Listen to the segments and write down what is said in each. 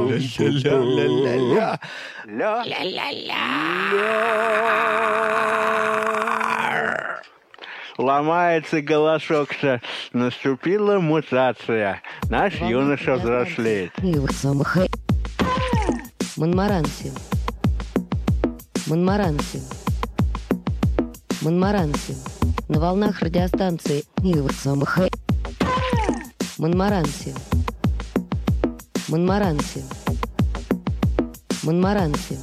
Ломается голосок, что наступила мутация. Наш юноша взрослеет. Монмаранси. Монмаранси. Монмаранси. На волнах радиостанции Монмаранси. Монмаранси. Монмаранси.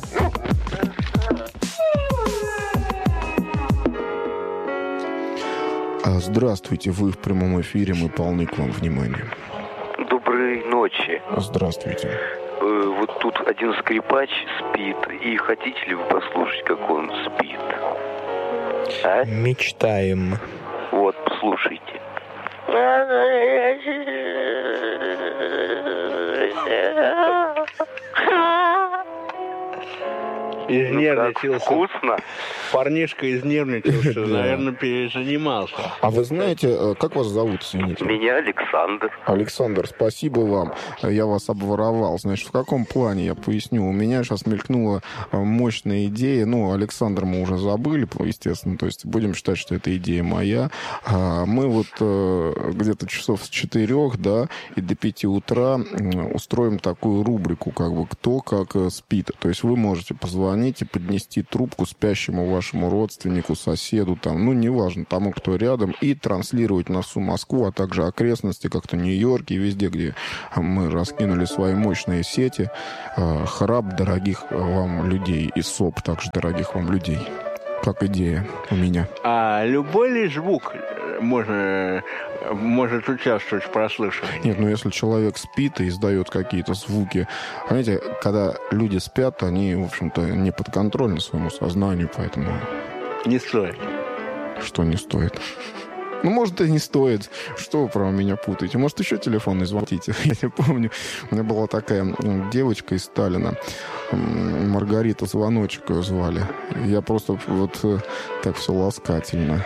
Здравствуйте, вы в прямом эфире, мы полны к вам внимания. Доброй ночи. Здравствуйте. Вот тут один скрипач спит, и хотите ли вы послушать, как он спит? А? Мечтаем. Вот, послушайте. Изнервничался. Вкусно. Парнишка изнервничался, наверное, перезанимался. А вы знаете, как вас зовут, извините? Меня Александр. Александр, спасибо вам. Я вас обворовал. Значит, в каком плане, я поясню. У меня сейчас мелькнула мощная идея. Ну, Александра мы уже забыли, естественно. То есть будем считать, что это идея моя. Мы вот где-то часов с 4, да, и до 5 утра устроим такую рубрику, как бы, кто как спит. То есть вы можете позвонить и поднести трубку спящему вашему родственнику, соседу, там, ну, неважно, тому, кто рядом, и транслировать на всю Москву, а также окрестности, как-то Нью-Йорк и везде, где мы раскинули свои мощные сети. Храп дорогих вам людей и СОП также дорогих вам людей. Как идея у меня. А любой ли звук может участвовать в прослушивании? Нет, ну если человек спит и издает какие-то звуки... Понимаете, когда люди спят, они, в общем-то, не подконтрольны своему сознанию, поэтому... Не стоит. Что не стоит? Ну, может, и не стоит. Что вы про меня путаете? Может, еще телефонный звоните? Я не помню. У меня была такая девочка из Сталина. Маргарита Звоночек ее звали. Я просто вот так все ласкательно.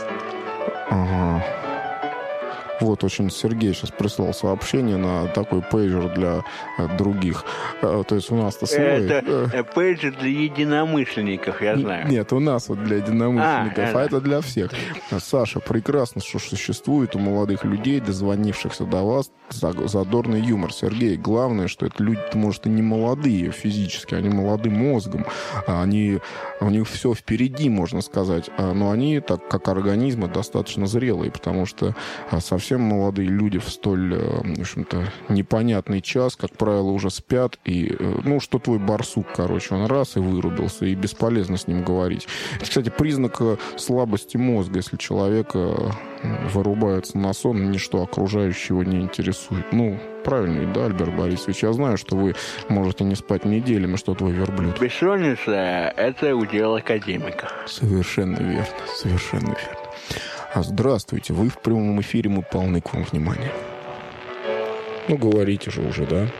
Ага. Вот, очень Сергей сейчас прислал сообщение на такой пейджер для других. То есть у нас-то свой... Это пейджер для единомышленников, я знаю. Нет, у нас вот для единомышленников, а это для всех. Саша, прекрасно, что существует у молодых людей, дозвонившихся до вас, задорный юмор. Сергей, главное, что это люди, может, и не молодые физически, они молоды мозгом. У них все впереди, можно сказать. Но они, так как организмы, достаточно зрелые, потому что совсем молодые люди в столь, в общем-то, непонятный час, как правило, уже спят. И, ну, что твой барсук, короче, он раз и вырубился, и бесполезно с ним говорить. Это, кстати, признак слабости мозга, если человек вырубается на сон, ничто окружающего не интересует. Ну, правильно, да, Альберт Борисович? Я знаю, что вы можете не спать неделями, что твой верблюд. Бессонница – это удел академика. Совершенно верно, совершенно верно. Здравствуйте, вы в прямом эфире, мы полны к вам внимания. Ну, говорите же уже, да?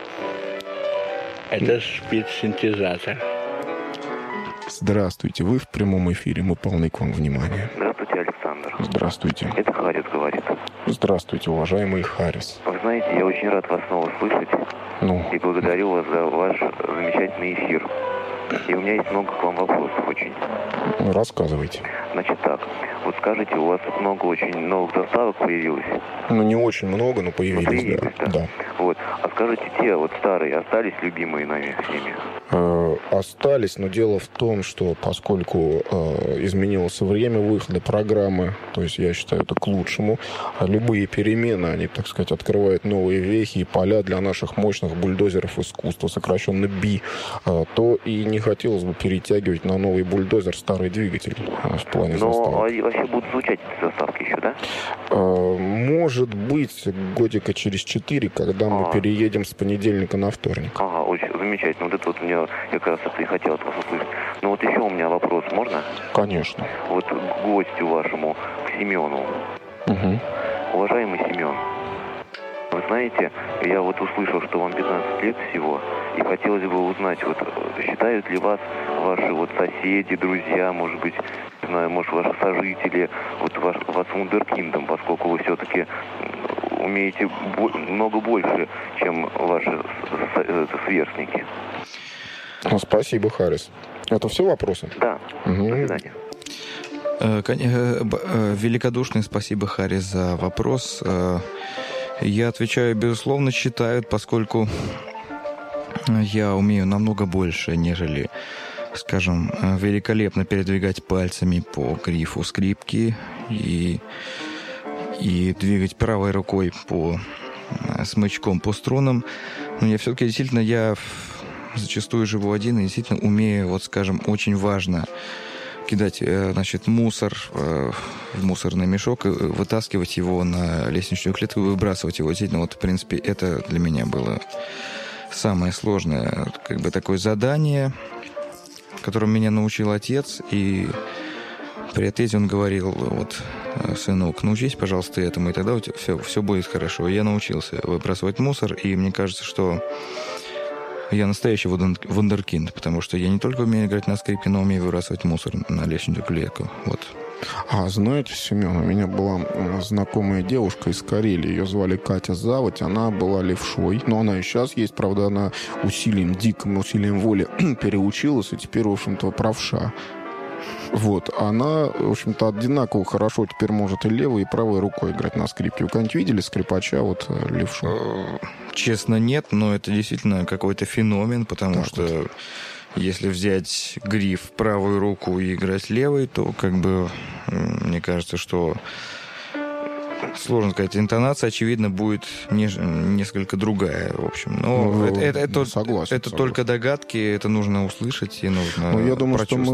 Это спецсинтезатор. Здравствуйте, вы в прямом эфире, мы полны к вам внимания. Здравствуйте, Александр. Здравствуйте. Это Харис говорит. Здравствуйте, уважаемый Харис. Вы знаете, я очень рад вас снова слышать. Ну? И благодарю вас за ваш замечательный эфир. И у меня есть много к вам вопросов очень. Рассказывайте. Значит так, вот скажите, у вас много очень новых заставок появилось? Ну, не очень много, но появились, да. Вот. А скажите, те вот старые остались любимые нами всеми? Остались, но дело в том, что поскольку изменилось время выхода программы, то есть я считаю это к лучшему, любые перемены, они, так сказать, открывают новые вехи и поля для наших мощных бульдозеров искусства, сокращенно БИ, то и не хотелось бы перетягивать на новый бульдозер старый двигатель в плане заставок. Но вообще будут звучать эти заставки еще, да? Может быть, годика через 4, когда мы переедем с понедельника на вторник. Ага, очень замечательно. Вот это вот мне как раз это и хотел от вас услышать. Но вот еще у меня вопрос, можно? Конечно. Вот к гостю вашему, к Семену. Угу. Уважаемый Семен, вы знаете, я вот услышал, что вам 15 лет всего, и хотелось бы узнать, вот считают ли вас ваши вот соседи, друзья, может быть, не знаю, может, ваши сожители, вот вас вундеркиндом, поскольку вы все-таки умеете много больше, чем ваши сверстники. Спасибо, Харрис. Это все вопросы? Да. До свидания. Великодушное спасибо, Харрис, за вопрос. Я отвечаю, безусловно, читают, поскольку я умею намного больше, нежели, скажем, великолепно передвигать пальцами по грифу скрипки и двигать правой рукой по смычком по струнам. Но я все-таки действительно, зачастую живу один и действительно умею, вот скажем, очень важно кидать, значит, мусор в мусорный мешок и вытаскивать его на лестничную клетку и выбрасывать его. Действительно, вот, в принципе, это для меня было самое сложное, как бы, такое задание, которому меня научил отец. И при отъезде он говорил: вот, сынок, научись, пожалуйста, этому, и тогда у тебя все будет хорошо. И я научился выбрасывать мусор, и мне кажется, что я настоящий вундеркинд, потому что я не только умею играть на скрипке, но умею выбрасывать мусор на лестничную клетку. Вот. Знаете, Семен, у меня была знакомая девушка из Карелии, ее звали Катя Заводь, она была левшой, но она и сейчас есть, правда, она диким усилием воли переучилась, и теперь, в общем-то, правша. Вот, она, в общем-то, одинаково хорошо теперь может и левой, и правой рукой играть на скрипке. Вы когда-нибудь видели скрипача, вот, левшу? Честно, нет, но это действительно какой-то феномен, потому что если взять гриф в правую руку и играть левой, то, как бы, мне кажется, что сложно сказать, интонация, очевидно, будет несколько другая, в общем. Но это согласен. только догадки, это нужно услышать и нужно я думаю, что мы